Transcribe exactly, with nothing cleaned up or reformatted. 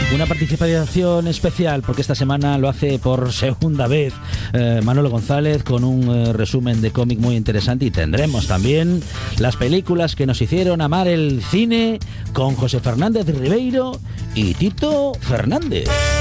Una participación especial porque esta semana lo hace por segunda vez eh, Manolo González con un eh, resumen de cómic muy interesante, y tendremos también las películas que nos hicieron amar el cine con José Fernández Ribeiro y Tito Fernández.